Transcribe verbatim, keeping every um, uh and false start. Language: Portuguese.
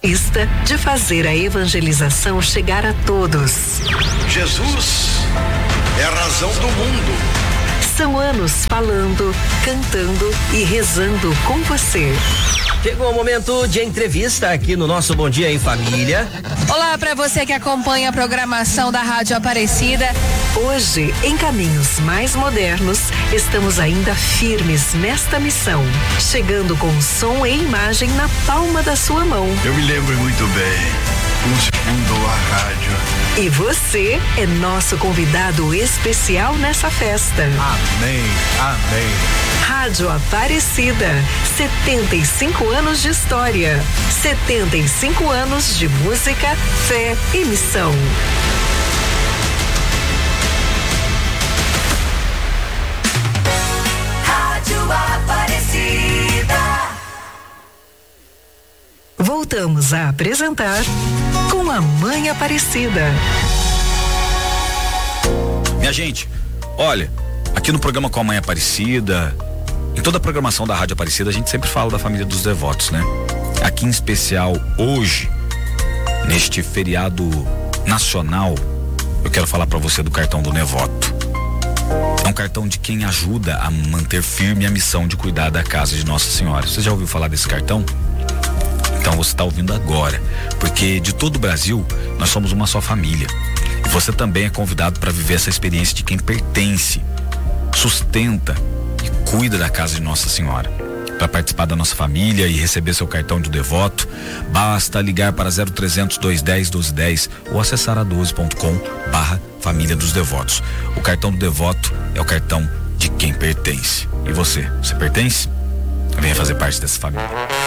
de fazer a evangelização chegar a todos. Jesus é a razão do mundo. São anos falando, cantando e rezando com você. Chegou o momento de entrevista aqui no nosso Bom Dia em Família. Olá para você que acompanha a programação da Rádio Aparecida. Hoje, em Caminhos Mais Modernos, estamos ainda firmes nesta missão, chegando com som e imagem na palma da sua mão. Eu me lembro muito bem. Um segundo a rádio. E você é nosso convidado especial nessa festa. Amém, amém. Rádio Aparecida, setenta e cinco anos de história, setenta e cinco anos de música, fé e missão. Rádio Aparecida. Voltamos a apresentar Com a Mãe Aparecida. Minha gente, olha, aqui no programa Com a Mãe Aparecida, em toda a programação da Rádio Aparecida, a gente sempre fala da família dos devotos, né? Aqui em especial, hoje, neste feriado nacional, eu quero falar pra você do cartão do Devoto. É um cartão de quem ajuda a manter firme a missão de cuidar da casa de Nossa Senhora. Você já ouviu falar desse cartão? Então você está ouvindo agora, porque de todo o Brasil nós somos uma só família. E você também é convidado para viver essa experiência de quem pertence, sustenta e cuida da casa de Nossa Senhora. Para participar da nossa família e receber seu cartão de devoto, basta ligar para zero trezentos, dois dez, doze dez ou acessar a doze ponto com barra família dos devotos. O cartão do devoto é o cartão de quem pertence. E você, você pertence? Venha fazer parte dessa família.